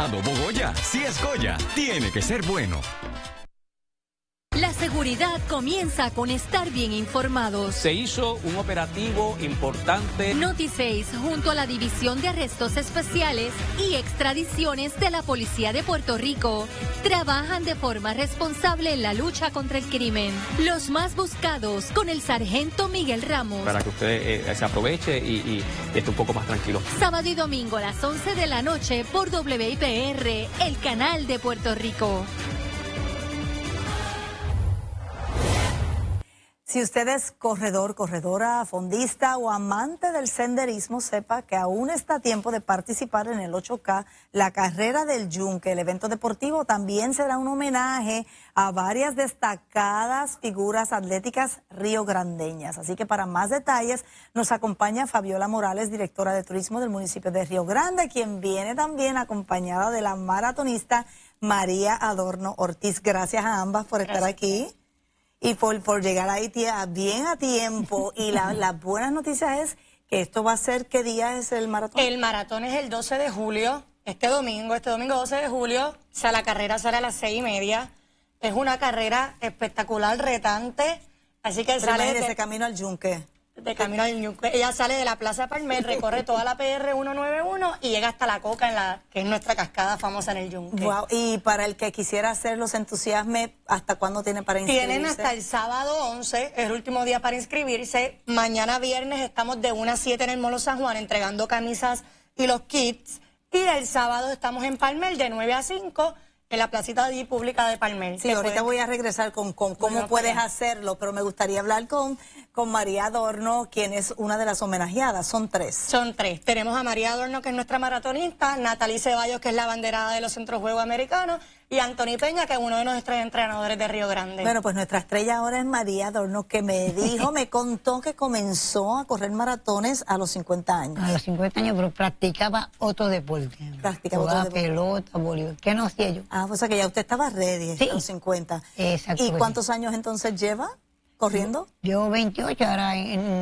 Helado Bogoya. Si es Goya, tiene que ser bueno. La seguridad comienza con estar bien informados. Se hizo un operativo importante. Noti6, junto a la División de Arrestos Especiales y Extradiciones de la Policía de Puerto Rico, trabajan de forma responsable en la lucha contra el crimen. Los más buscados con el sargento Miguel Ramos. Para que usted se aproveche y esté un poco más tranquilo. Sábado y domingo a las 11 de la noche por WIPR, el canal de Puerto Rico. Si usted es corredor, corredora, fondista o amante del senderismo, sepa que aún está a tiempo de participar en el 8K, la carrera del Yunque. El evento deportivo también será un homenaje a varias destacadas figuras atléticas riograndeñas. Así que para más detalles nos acompaña Fabiola Morales, directora de turismo del municipio de Río Grande, quien viene también acompañada de la maratonista María Adorno Ortiz. Gracias a ambas por estar aquí. Y por llegar ahí bien a tiempo. Y la buena noticia es que esto va a ser, ¿qué día es el maratón? El maratón es el 12 de julio, este domingo 12 de julio. O sea, la carrera será a las 6:30. Es una carrera espectacular, retante. Así que sale de camino al Yunque. De camino al Yunque. Ella sale de la Plaza Palmer, recorre toda la PR 191 y llega hasta La Coca, que es nuestra cascada famosa en el Yunque. Wow. Y para el que quisiera hacerlo, se entusiasme, ¿hasta cuándo tiene para inscribirse? Tienen hasta el sábado 11, el último día para inscribirse. Mañana viernes estamos de 1 a 7 en el Molo San Juan entregando camisas y los kits. Y el sábado estamos en Palmer de 9 a 5 en la placita allí pública de Palmer. Sí, ahorita voy a regresar con cómo puedes hacerlo, pero me gustaría hablar con María Adorno, quien es una de las homenajeadas. Son tres. Son tres. Tenemos a María Adorno, que es nuestra maratonista, Natalie Ceballos, que es la abanderada de los Centros Juegos Americanos, y Anthony Peña, que es uno de nuestros entrenadores de Río Grande. Bueno, pues nuestra estrella ahora es María Adorno, que me contó que comenzó a correr maratones a los 50 años. A los 50 años, pero practicaba otro deporte. Jugaba pelota, voleibol. ¿Qué no hacía yo? Ah, o sea que ya usted estaba ready a los 50. Exacto. ¿Y cuántos años entonces lleva corriendo? Yo 28, ahora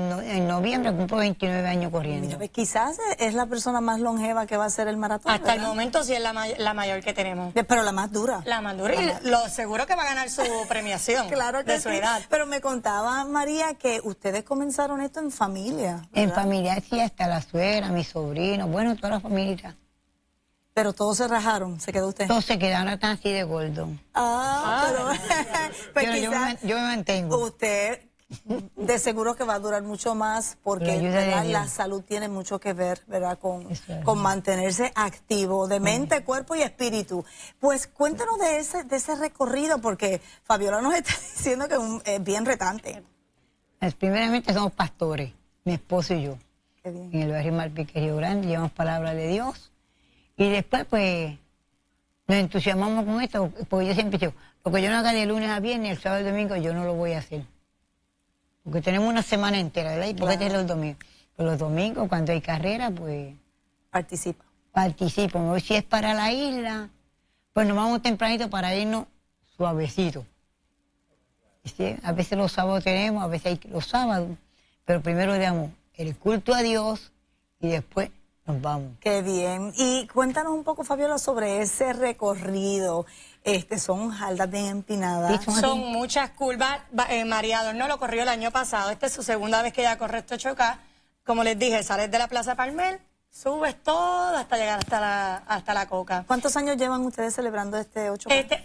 en noviembre cumplo 29 años corriendo. Mira, pues quizás es la persona más longeva que va a hacer el maratón. Hasta el momento sí es la mayor que tenemos. Pero la más dura. La más dura. Y lo seguro que va a ganar su premiación. Claro que de su edad. Pero me contaba, María, que ustedes comenzaron esto en familia, ¿verdad? En familia, sí, hasta la suegra, mis sobrinos, bueno, toda la familia. Pero todos se rajaron, ¿se quedó usted? Todos se quedaron hasta así de gordo. Pero pues yo me mantengo. Usted de seguro que va a durar mucho más porque la salud tiene mucho que ver, ¿verdad? Con mantenerse activo de mente, cuerpo y espíritu. Pues cuéntanos de ese recorrido, porque Fabiola nos está diciendo que es bien retante. Pues, primeramente somos pastores, mi esposo y yo. Qué bien. En el barrio Malpique, Río Grande, llevamos palabra de Dios. Y después, pues, nos entusiasmamos con esto, porque yo siempre digo, lo que yo no haga de lunes a viernes, el sábado y el domingo, yo no lo voy a hacer. Porque tenemos una semana entera, ¿verdad? Y por qué los domingos. Pero los domingos, cuando hay carrera, pues... Participo. Hoy si es para la isla, pues nos vamos tempranito para irnos suavecito. ¿Sí? A veces los sábados tenemos, a veces hay los sábados, pero primero damos el culto a Dios y después... nos vamos. Qué bien. Y cuéntanos un poco, Fabiola, sobre ese recorrido. Son jaldas bien empinadas. Sí, son muchas curvas. María Adorno lo corrió el año pasado. Esta es su segunda vez que ella corre este 8K. Como les dije, sales de la Plaza Palmer, subes todo hasta llegar hasta la Coca. ¿Cuántos años llevan ustedes celebrando este 8K?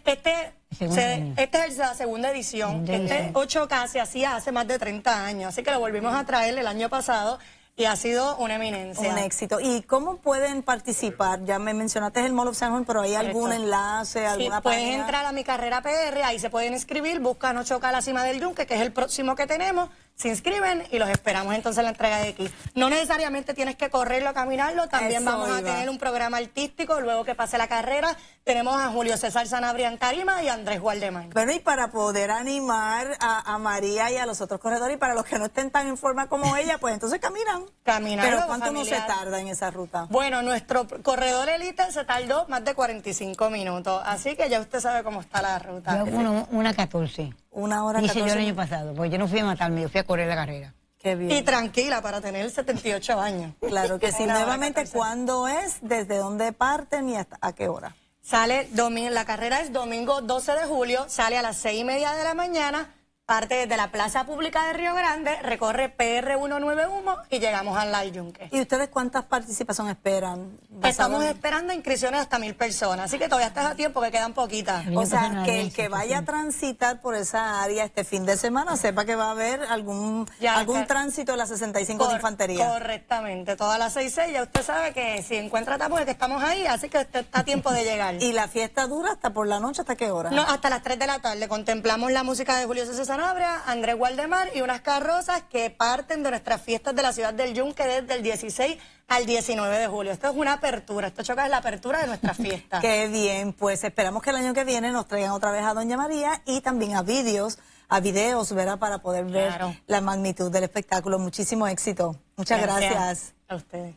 Esta es la segunda edición. Este 8K se hacía hace más de 30 años. Así que lo volvimos a traer el año pasado. Y ha sido una eminencia. Un éxito. ¿Y cómo pueden participar? Ya me mencionaste el Mall of San Juan, pero ¿hay algún enlace, alguna página? Pueden entrar a Mi Carrera PR, ahí se pueden inscribir, buscan 8K La Cima del Yunque, que es el próximo que tenemos, se inscriben y los esperamos entonces en la entrega de kits. No necesariamente tienes que correrlo o caminarlo, también vamos a tener un programa artístico, luego que pase la carrera, tenemos a Julio César Sanabria en tarima y a Andrés Gualdemar. Bueno, y para poder animar a María y a los otros corredores, y para los que no estén tan en forma como ella, pues entonces caminan. Pero ¿cuánto no se tarda en esa ruta? Bueno, nuestro corredor elite se tardó más de 45 minutos, así que ya usted sabe cómo está la ruta. Yo una 14. 1 hora 14. Hice yo el año pasado, porque yo no fui a matarme, yo fui a correr la carrera. Qué bien. Y tranquila para tener 78 años. Claro que sí. Una hora, Nuevamente, 14. ¿cuándo es? ¿Desde dónde parten y hasta a qué hora? Sale la carrera es domingo 12 de julio, sale a las 6:30 de la mañana, parte desde la Plaza Pública de Río Grande, recorre PR 191 y llegamos al Yunque. ¿Y ustedes cuántas participaciones esperan? Estamos esperando inscripciones hasta 1000 personas, así que todavía estás a tiempo, que quedan poquitas. O sea, que el que vaya a transitar por esa área este fin de semana sepa que va a haber algún tránsito de la 65 de Infantería. Correctamente, todas las 6:06, ya usted sabe que si encuentra tapón es que estamos ahí, así que usted está a tiempo de llegar. ¿Y la fiesta dura hasta por la noche? ¿Hasta qué hora? No, hasta las 3 de la tarde. Contemplamos la música de Julio César Sanabria, Andrés Waldemar y unas carrozas que parten de nuestras fiestas de la ciudad del Yunque desde el 16 al 19 de julio. Esto es una apertura, esto choca es la apertura de nuestras fiestas. Qué bien, pues esperamos que el año que viene nos traigan otra vez a Doña María y también a videos, ¿verdad? Para poder ver la magnitud del espectáculo. Muchísimo éxito. Muchas gracias. A ustedes.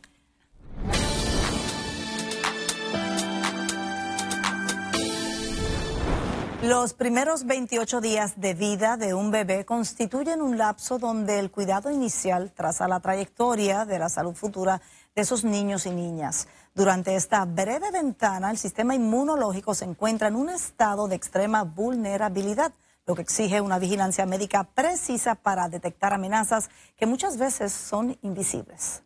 Los primeros 28 días de vida de un bebé constituyen un lapso donde el cuidado inicial traza la trayectoria de la salud futura de esos niños y niñas. Durante esta breve ventana, el sistema inmunológico se encuentra en un estado de extrema vulnerabilidad, lo que exige una vigilancia médica precisa para detectar amenazas que muchas veces son invisibles.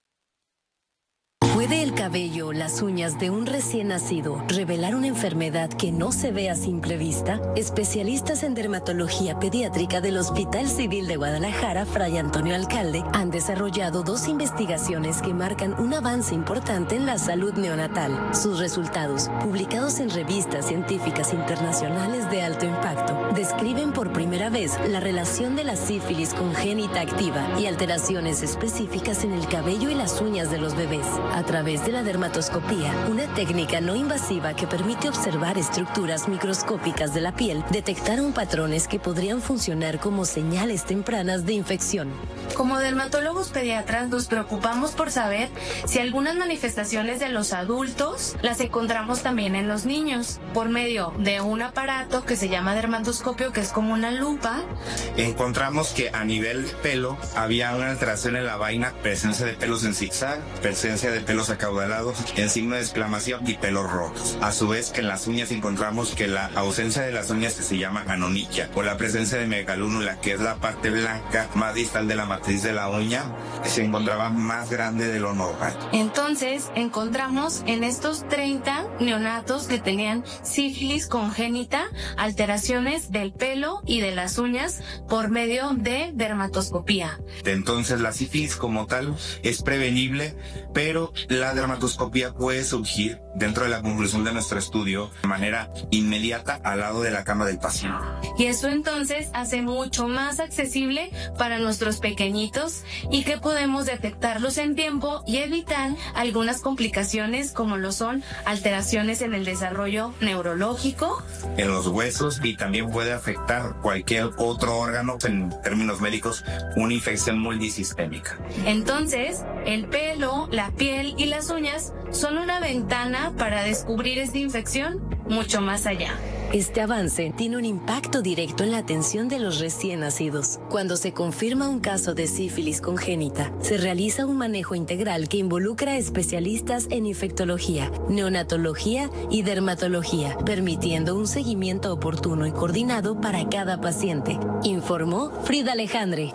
¿Puede el cabello o las uñas de un recién nacido revelar una enfermedad que no se ve a simple vista? Especialistas en dermatología pediátrica del Hospital Civil de Guadalajara, Fray Antonio Alcalde, han desarrollado 2 investigaciones que marcan un avance importante en la salud neonatal. Sus resultados, publicados en revistas científicas internacionales de alto impacto, describen por primera vez la relación de la sífilis congénita activa y alteraciones específicas en el cabello y las uñas de los bebés. A través de la dermatoscopía, una técnica no invasiva que permite observar estructuras microscópicas de la piel, detectaron patrones que podrían funcionar como señales tempranas de infección. Como dermatólogos pediatras nos preocupamos por saber si algunas manifestaciones de los adultos las encontramos también en los niños, por medio de un aparato que se llama dermatoscopio, que es como una lupa. Encontramos que a nivel pelo había una alteración en la vaina, presencia de pelos en zigzag, presencia de pelos acaudalados, en signo de exclamación y pelos rojos. A su vez que en las uñas encontramos que la ausencia de las uñas que se llama anonychia o la presencia de megalúnula, que es la parte blanca más distal de la matriz de la uña, se encontraba más grande de lo normal. Entonces encontramos en estos 30 neonatos que tenían sífilis congénita, alteraciones del pelo y de las uñas por medio de dermatoscopía. Entonces la sífilis como tal es prevenible, pero la dermatoscopía puede surgir dentro de la conclusión de nuestro estudio de manera inmediata al lado de la cama del paciente. Y eso entonces hace mucho más accesible para nuestros pequeñitos y que podemos detectarlos en tiempo y evitar algunas complicaciones como lo son alteraciones en el desarrollo neurológico, en los huesos, y también puede afectar cualquier otro órgano, en términos médicos, una infección multisistémica. Entonces, el pelo, la piel y las uñas son una ventana para descubrir esta infección mucho más allá. Este avance tiene un impacto directo en la atención de los recién nacidos. Cuando se confirma un caso de sífilis congénita, se realiza un manejo integral que involucra a especialistas en infectología, neonatología y dermatología, permitiendo un seguimiento oportuno y coordinado para cada paciente, informó Frida Alejandre.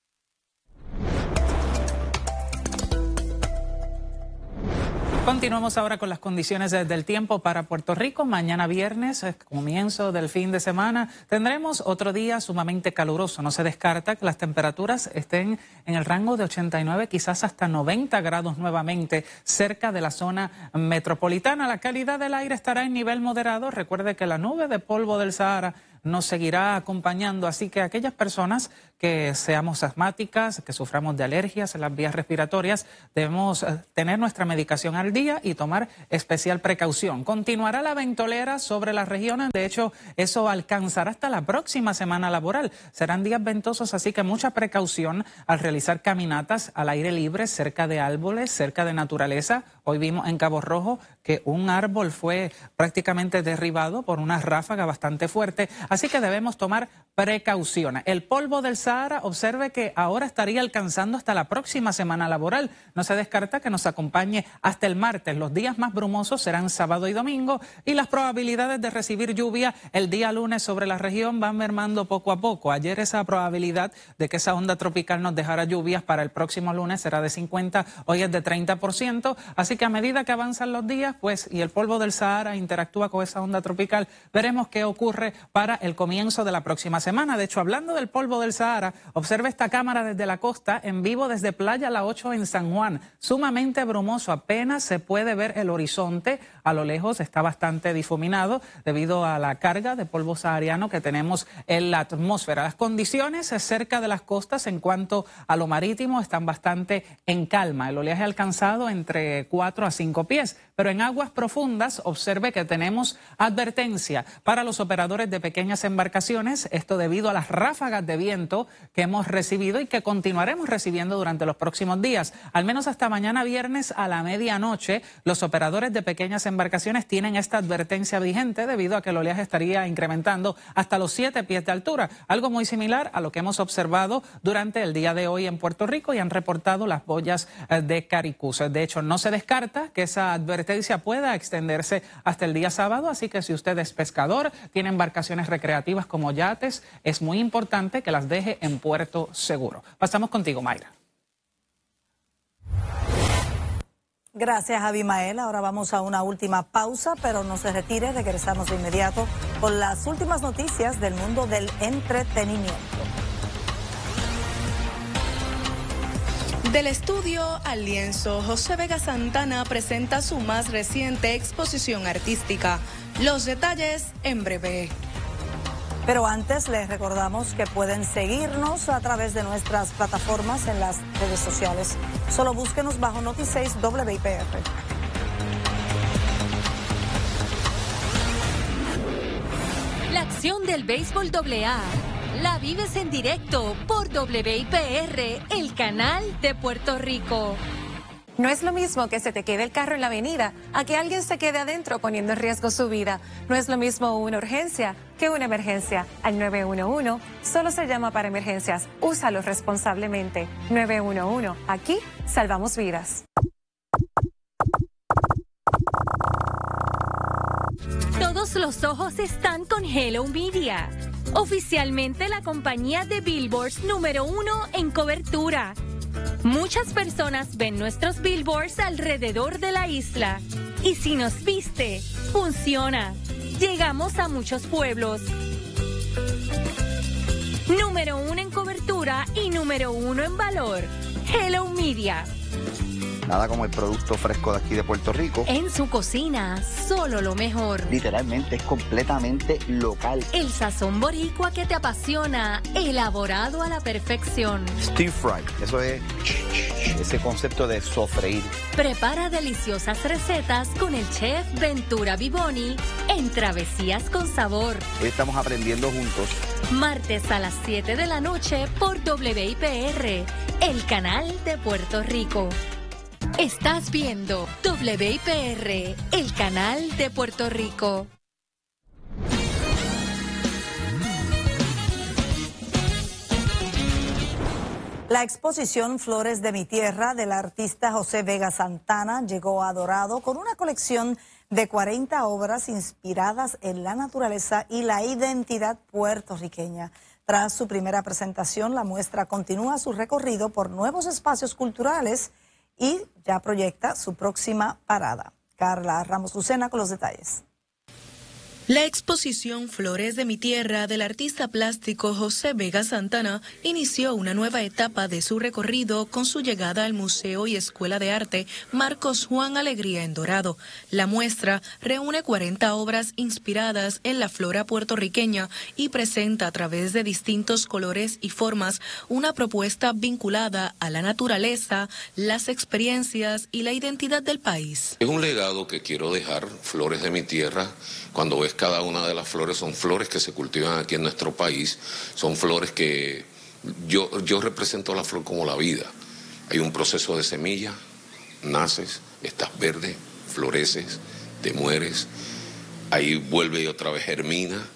Continuamos ahora con las condiciones del tiempo para Puerto Rico. Mañana viernes, comienzo del fin de semana, tendremos otro día sumamente caluroso. No se descarta que las temperaturas estén en el rango de 89, quizás hasta 90 grados nuevamente cerca de la zona metropolitana. La calidad del aire estará en nivel moderado. Recuerde que la nube de polvo del Sahara nos seguirá acompañando, así que aquellas personas que seamos asmáticas, que suframos de alergias en las vías respiratorias, debemos tener nuestra medicación al día y tomar especial precaución. Continuará la ventolera sobre las regiones, de hecho eso alcanzará hasta la próxima semana laboral. Serán días ventosos, así que mucha precaución al realizar caminatas al aire libre, cerca de árboles, cerca de naturaleza. Hoy vimos en Cabo Rojo que un árbol fue prácticamente derribado por una ráfaga bastante fuerte. así que debemos tomar precauciones. El polvo del Sahara, observe que ahora estaría alcanzando hasta la próxima semana laboral. No se descarta que nos acompañe hasta el martes. Los días más brumosos serán sábado y domingo y las probabilidades de recibir lluvia el día lunes sobre la región van mermando poco a poco. Ayer esa probabilidad de que esa onda tropical nos dejara lluvias para el próximo lunes será de 50, hoy es de 30%. Así que a medida que avanzan los días, pues, y el polvo del Sahara interactúa con esa onda tropical, veremos qué ocurre para el comienzo de la próxima semana. De hecho, hablando del polvo del Sahara, observe esta cámara desde la costa, en vivo desde Playa La 8 en San Juan. Sumamente brumoso, apenas se puede ver el horizonte. A lo lejos está bastante difuminado debido a la carga de polvo sahariano que tenemos en la atmósfera. Las condiciones cerca de las costas en cuanto a lo marítimo están bastante en calma. El oleaje ha alcanzado entre 4 a 5 pies, pero en aguas profundas observe que tenemos advertencia para los operadores de pequeñas embarcaciones, esto debido a las ráfagas de viento que hemos recibido y que continuaremos recibiendo durante los próximos días. Al menos hasta mañana viernes a la medianoche, los operadores de pequeñas embarcaciones tienen esta advertencia vigente debido a que el oleaje estaría incrementando hasta los 7 pies de altura, algo muy similar a lo que hemos observado durante el día de hoy en Puerto Rico y han reportado las boyas de Caricús. De hecho, no se descarta que esa advertencia pueda extenderse hasta el día sábado, así que si usted es pescador, tiene embarcaciones recreativas como yates, es muy importante que las deje en puerto seguro. Pasamos contigo, Mayra. Gracias, Abimael. Ahora vamos a una última pausa, pero no se retire, regresamos de inmediato con las últimas noticias del mundo del entretenimiento. Del estudio al lienzo, José Vega Santana presenta su más reciente exposición artística. Los detalles en breve. Pero antes les recordamos que pueden seguirnos a través de nuestras plataformas en las redes sociales. Solo búsquenos bajo Noti6 WIPR. La acción del béisbol AA la vives en directo por WIPR, el canal de Puerto Rico. No es lo mismo que se te quede el carro en la avenida a que alguien se quede adentro poniendo en riesgo su vida. No es lo mismo una urgencia que una emergencia. Al 911 solo se llama para emergencias. Úsalo responsablemente. 911. Aquí salvamos vidas. Todos los ojos están con Hello Media, oficialmente la compañía de billboards número 1 en cobertura. Muchas personas ven nuestros billboards alrededor de la isla. Y si nos viste, funciona. Llegamos a muchos pueblos. Número 1 en cobertura y número 1 en valor. Hello Media. Nada como el producto fresco de aquí de Puerto Rico. En su cocina, solo lo mejor. Literalmente es completamente local. El sazón boricua que te apasiona, elaborado a la perfección. Stir fry, eso es ese concepto de sofreír. Prepara deliciosas recetas con el chef Ventura Vivoni en Travesías con Sabor. Hoy estamos aprendiendo juntos. Martes a las 7 de la noche por WIPR, el canal de Puerto Rico. Estás viendo WIPR, el canal de Puerto Rico. La exposición Flores de mi Tierra del artista José Vega Santana llegó a Dorado con una colección de 40 obras inspiradas en la naturaleza y la identidad puertorriqueña. Tras su primera presentación, la muestra continúa su recorrido por nuevos espacios culturales y ya proyecta su próxima parada. Carla Ramos Lucena con los detalles. La exposición Flores de mi Tierra del artista plástico José Vega Santana inició una nueva etapa de su recorrido con su llegada al Museo y Escuela de Arte Marcos Juan Alegría en Dorado. La muestra reúne 40 obras inspiradas en la flora puertorriqueña y presenta a través de distintos colores y formas una propuesta vinculada a la naturaleza, las experiencias y la identidad del país. Es un legado que quiero dejar, Flores de mi Tierra. Cuando ves cada una de las flores, son flores que se cultivan aquí en nuestro país, son flores que yo represento la flor como la vida. Hay un proceso de semilla, naces, estás verde, floreces, te mueres, ahí vuelve y otra vez germina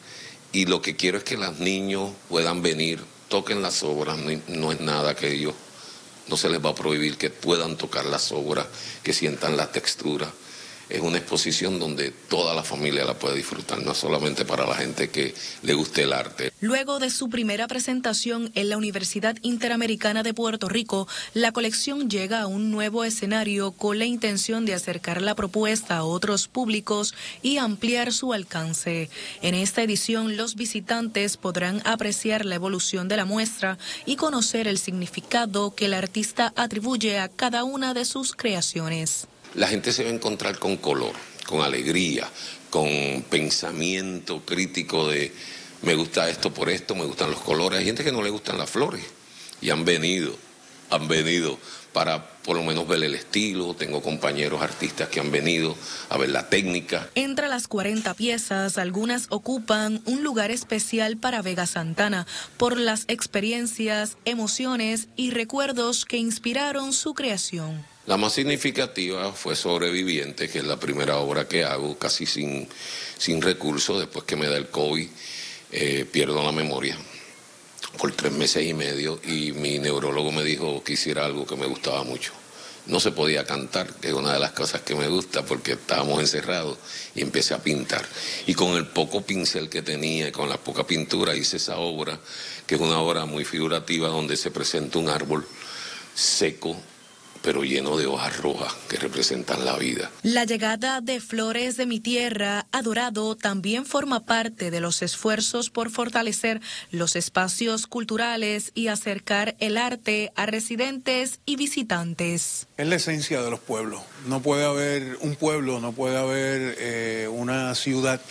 Y lo que quiero es que los niños puedan venir, toquen las obras, no es nada que ellos, no se les va a prohibir que puedan tocar las obras, que sientan la textura. Es una exposición donde toda la familia la puede disfrutar, no solamente para la gente que le guste el arte. Luego de su primera presentación en la Universidad Interamericana de Puerto Rico, la colección llega a un nuevo escenario con la intención de acercar la propuesta a otros públicos y ampliar su alcance. En esta edición, los visitantes podrán apreciar la evolución de la muestra y conocer el significado que el artista atribuye a cada una de sus creaciones. La gente se va a encontrar con color, con alegría, con pensamiento crítico de me gusta esto por esto, me gustan los colores. Hay gente que no le gustan las flores y han venido para por lo menos ver el estilo. Tengo compañeros artistas que han venido a ver la técnica. Entre las 40 piezas, algunas ocupan un lugar especial para Vega Santana por las experiencias, emociones y recuerdos que inspiraron su creación. La más significativa fue Sobreviviente, que es la primera obra que hago casi sin recursos. Después que me da el COVID, pierdo la memoria por 3 meses y medio y mi neurólogo me dijo que hiciera algo que me gustaba mucho. No se podía cantar, que es una de las cosas que me gusta porque estábamos encerrados, y empecé a pintar. Y con el poco pincel que tenía y con la poca pintura hice esa obra, que es una obra muy figurativa donde se presenta un árbol seco, pero lleno de hojas rojas que representan la vida. La llegada de Flores de mi Tierra a Dorado también forma parte de los esfuerzos por fortalecer los espacios culturales y acercar el arte a residentes y visitantes. Es la esencia de los pueblos. No puede haber un pueblo, no puede haber una ciudad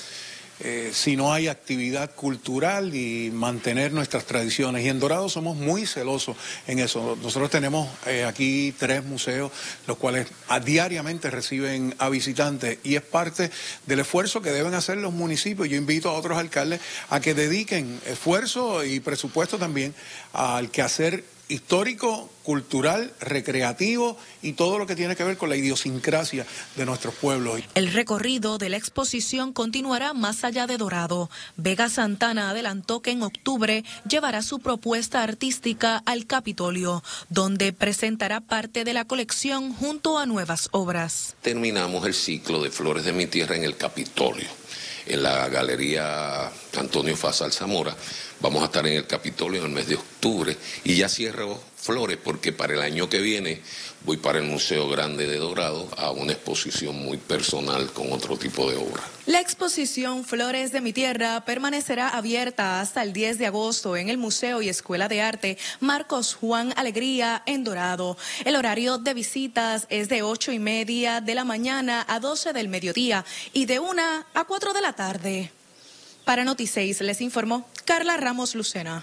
si no hay actividad cultural y mantener nuestras tradiciones. Y en Dorado somos muy celosos en eso. Nosotros tenemos aquí 3 museos, los cuales diariamente reciben a visitantes, y es parte del esfuerzo que deben hacer los municipios. Yo invito a otros alcaldes a que dediquen esfuerzo y presupuesto también al quehacer histórico, cultural, recreativo y todo lo que tiene que ver con la idiosincrasia de nuestros pueblos. El recorrido de la exposición continuará más allá de Dorado. Vega Santana adelantó que en octubre llevará su propuesta artística al Capitolio, donde presentará parte de la colección junto a nuevas obras. Terminamos el ciclo de Flores de mi Tierra en el Capitolio, en la Galería Antonio Fasal Zamora. Vamos a estar en el Capitolio en el mes de octubre y ya cierro Flores porque para el año que viene voy para el Museo Grande de Dorado a una exposición muy personal con otro tipo de obra. La exposición Flores de mi Tierra permanecerá abierta hasta el 10 de agosto en el Museo y Escuela de Arte Marcos Juan Alegría en Dorado. El horario de visitas es de 8:30 de la mañana a 12 del mediodía y de 1 a 4 de la tarde. Para Noti6 les informó Carla Ramos Lucena.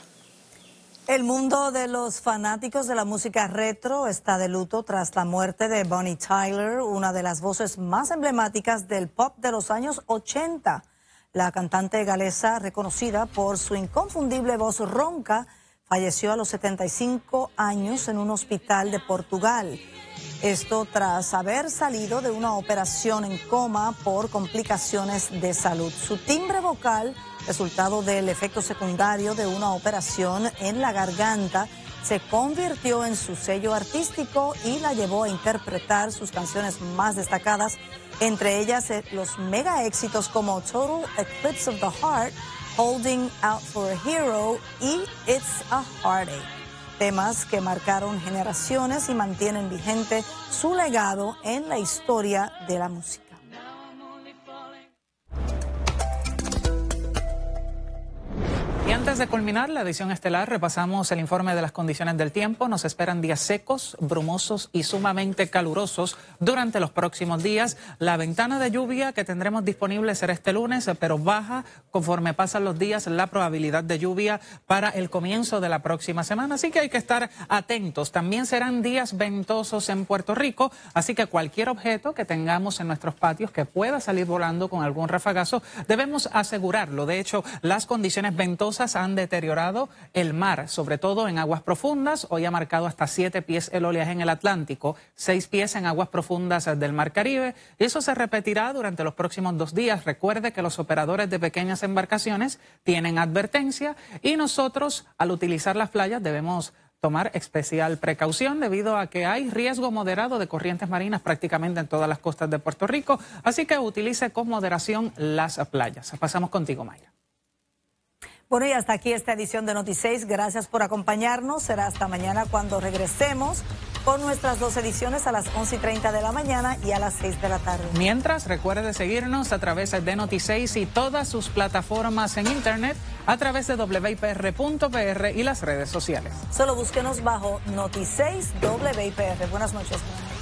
El mundo de los fanáticos de la música retro está de luto tras la muerte de Bonnie Tyler, una de las voces más emblemáticas del pop de los años 80. La cantante galesa, reconocida por su inconfundible voz ronca, falleció a los 75 años en un hospital de Portugal. Esto tras haber salido de una operación en coma por complicaciones de salud. Su timbre vocal, resultado del efecto secundario de una operación en la garganta, se convirtió en su sello artístico y la llevó a interpretar sus canciones más destacadas, entre ellas los mega éxitos como Total Eclipse of the Heart, Holding Out for a Hero y It's a Heartache. Temas que marcaron generaciones y mantienen vigente su legado en la historia de la música. Y antes de culminar la edición estelar, repasamos el informe de las condiciones del tiempo. Nos esperan días secos, brumosos y sumamente calurosos durante los próximos días. La ventana de lluvia que tendremos disponible será este lunes, pero baja conforme pasan los días la probabilidad de lluvia para el comienzo de la próxima semana. Así que hay que estar atentos. También serán días ventosos en Puerto Rico, así que cualquier objeto que tengamos en nuestros patios que pueda salir volando con algún rafagazo, debemos asegurarlo. De hecho, las condiciones ventosas lluvias han deteriorado el mar, sobre todo en aguas profundas. Hoy ha marcado hasta 7 pies el oleaje en el Atlántico, 6 pies en aguas profundas del Mar Caribe. Y eso se repetirá durante los próximos 2 días. Recuerde que los operadores de pequeñas embarcaciones tienen advertencia y nosotros, al utilizar las playas, debemos tomar especial precaución debido a que hay riesgo moderado de corrientes marinas prácticamente en todas las costas de Puerto Rico. Así que utilice con moderación las playas. Pasamos contigo, Mayra. Bueno, y hasta aquí esta edición de Noti6. Gracias por acompañarnos. Será hasta mañana cuando regresemos con nuestras 2 ediciones a las 11:30 de la mañana y a las 6 de la tarde. Mientras, recuerde seguirnos a través de Noti6 y todas sus plataformas en internet a través de wipr.pr y las redes sociales. Solo búsquenos bajo Noti6 WIPR. Buenas noches.